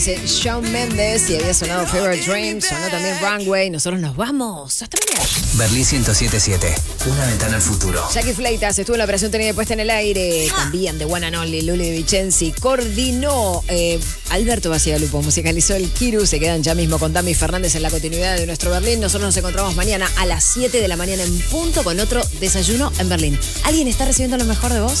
Shawn Mendes y había sonado Favorite Dream, sonó también Runway. Nosotros nos vamos hasta mañana. Berlín 107.7, una ventana al futuro. Jackie Fleitas estuvo en la operación tenida puesta en el aire. También de One and Only, Luli De Vicenzi. Coordinó Alberto Bacigalupo, musicalizó el Kiru. Se quedan ya mismo con Tami Fernández en la continuidad de nuestro Berlín. Nosotros nos encontramos mañana a las 7 de la mañana en punto con otro desayuno en Berlín. ¿Alguien está recibiendo lo mejor de vos?